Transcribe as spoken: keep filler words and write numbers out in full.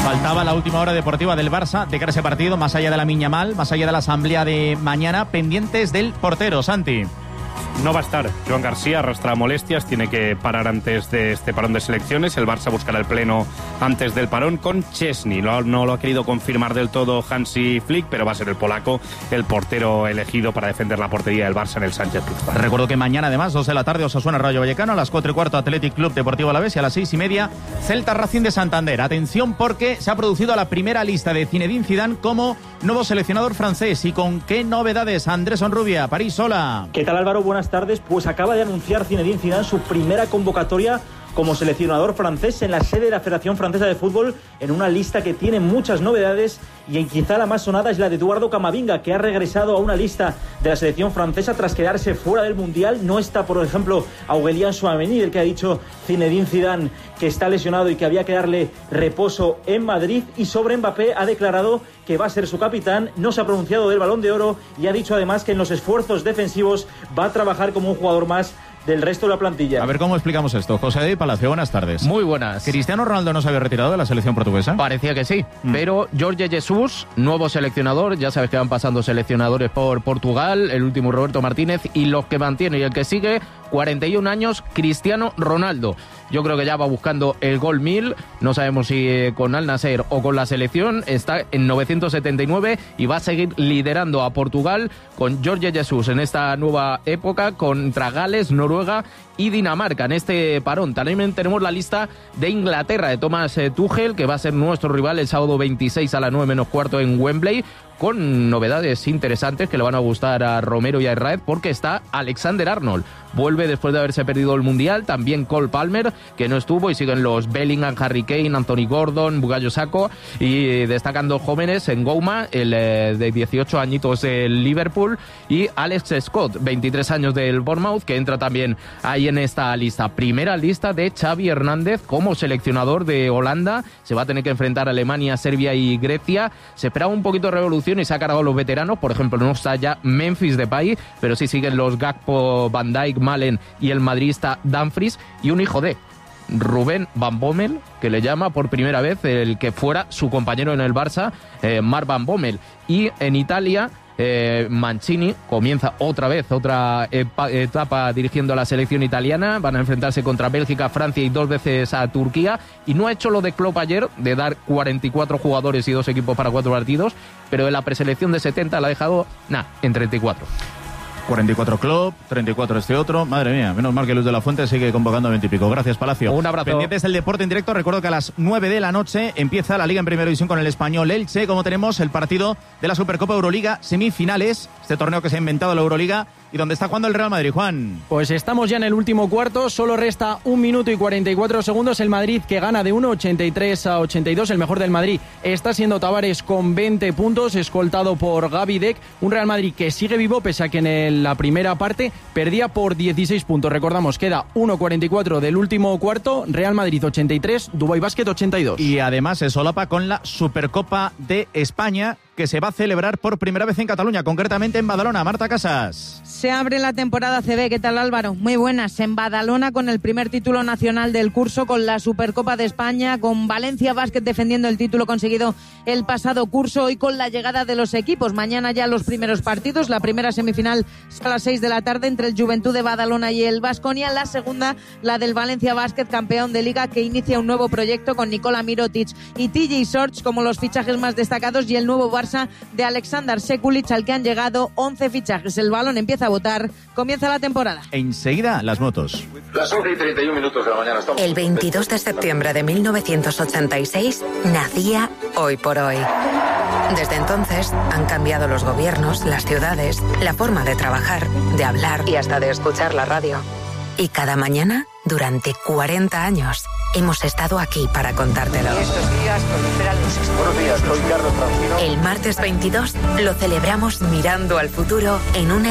Faltaba la última hora deportiva del Barça de cara a ese partido, más allá de la Miña Mal, más allá de la asamblea de mañana, pendientes del portero, Santi. No va a estar. Joan García arrastra molestias, tiene que parar antes de este parón de selecciones. El Barça buscará el pleno antes del parón con Szczęsny. No, no lo ha querido confirmar del todo Hansi Flick, pero va a ser el polaco el portero elegido para defender la portería del Barça en el Sánchez-Pizjuán. Recuerdo que mañana, además, dos de la tarde, Osasuna Rayo Vallecano, a las cuatro y cuarto Athletic Club Deportivo Alavés y a las seis y media Celta Racing de Santander. Atención, porque se ha producido la primera lista de Zinedine Zidane como nuevo seleccionador francés. ¿Y con qué novedades? Andrés Onrubia, París, hola. ¿Qué tal, Álvaro? Buenas tardes. Pues acaba de anunciar Zinedine Zidane su primera convocatoria como seleccionador francés en la sede de la Federación Francesa de Fútbol, en una lista que tiene muchas novedades, y en quizá la más sonada es la de Eduardo Camavinga, que ha regresado a una lista de la selección francesa tras quedarse fuera del Mundial. No está, por ejemplo, Aurélien Tchouaméni, el que ha dicho Zinedine Zidane que está lesionado y que había que darle reposo en Madrid. Y sobre Mbappé ha declarado que va a ser su capitán, no se ha pronunciado del Balón de Oro y ha dicho además que en los esfuerzos defensivos va a trabajar como un jugador más del resto de la plantilla. A ver, ¿cómo explicamos esto? José de Palacio, buenas tardes. Muy buenas. ¿Cristiano Ronaldo no se había retirado de la selección portuguesa? Parecía que sí, mm. pero Jorge Jesus, nuevo seleccionador, ya sabes que van pasando seleccionadores por Portugal, el último Roberto Martínez, y los que mantiene y el que sigue, cuarenta y un años, Cristiano Ronaldo. Yo creo que ya va buscando el gol mil, no sabemos si con Al Nassr o con la selección, está en novecientos setenta y nueve y va a seguir liderando a Portugal con Jorge Jesus en esta nueva época contra Gales, Noruega y Dinamarca en este parón. También tenemos la lista de Inglaterra de Thomas Tuchel, que va a ser nuestro rival el sábado veintiséis a las nueve menos cuarto en Wembley, con novedades interesantes que le van a gustar a Romero y a Herrera, porque está Alexander Arnold. Vuelve después de haberse perdido el Mundial, también Cole Palmer, que no estuvo, y siguen los Bellingham, Harry Kane, Anthony Gordon, Bukayo Saka, y destacando jóvenes en Gouma, el eh, de dieciocho añitos del Liverpool, y Alex Scott, veintitrés años del Bournemouth, que entra también ahí en esta lista. Primera lista de Xavi Hernández como seleccionador de Holanda. Se va a tener que enfrentar a Alemania, Serbia y Grecia. Se esperaba un poquito de revolución y se ha cargado a los veteranos. Por ejemplo, no está ya Memphis Depay, pero sí siguen los Gakpo, Van Dijk, Malen y el madridista Dumfries, y un hijo de Rubén Van Bommel, que le llama por primera vez el que fuera su compañero en el Barça, eh, Marc Van Bommel. Y en Italia, eh, Mancini comienza otra vez otra epa, etapa dirigiendo a la selección italiana. Van a enfrentarse contra Bélgica, Francia y dos veces a Turquía, y no ha hecho lo de Klopp ayer de dar cuarenta y cuatro jugadores y dos equipos para cuatro partidos, pero en la preselección de setenta la ha dejado nah, en treinta y cuatro. cuarenta y cuatro Klopp, treinta y cuatro este otro. Madre mía, menos mal que Luis de la Fuente sigue convocando a veinte y pico. Gracias, Palacio. Un abrazo. Pendientes del deporte en directo. Recuerdo que a las nueve de la noche empieza la Liga en Primera División con el Español Elche. Como tenemos el partido de la Supercopa Euroliga semifinales. Este torneo que se ha inventado la Euroliga y donde está jugando el Real Madrid, Juan. Pues estamos ya en el último cuarto. Solo resta un minuto y cuarenta y cuatro segundos. El Madrid, que gana de uno ochenta y tres a ochenta y dos. El mejor del Madrid está siendo Tavares con veinte puntos, escoltado por Gavi Deck. Un Real Madrid que sigue vivo, pese a que en el, la primera parte perdía por dieciséis puntos. Recordamos, queda uno cuarenta y cuatro del último cuarto. Real Madrid ochenta y tres, Dubái Basket ochenta y dos. Y además se solapa con la Supercopa de España, que se va a celebrar por primera vez en Cataluña, concretamente en Badalona. Marta Casas. Se abre la temporada C B. ¿Qué tal, Álvaro? Muy buenas. En Badalona, con el primer título nacional del curso, con la Supercopa de España, con Valencia Basket defendiendo el título conseguido el pasado curso, y con la llegada de los equipos. Mañana ya los primeros partidos. La primera semifinal a las seis de la tarde entre el Juventud de Badalona y el Baskonia. La segunda, la del Valencia Basket, campeón de Liga, que inicia un nuevo proyecto con Nikola Mirotic y T J Shorts como los fichajes más destacados, y el nuevo Barça de Alexander Sekulic, al que han llegado once fichajes. El balón empieza a botar, comienza la temporada. Enseguida las motos. Las once y treinta y un minutos de la mañana. Estamos... El veintidós de septiembre de mil novecientos ochenta y seis nacía Hoy por Hoy. Desde entonces han cambiado los gobiernos, las ciudades, la forma de trabajar, de hablar y hasta de escuchar la radio. Y cada mañana, durante cuarenta años, hemos estado aquí para contártelo. Y estos días proliferan los... Buenos días, soy Carlos Francino. El martes veintidós lo celebramos mirando al futuro en una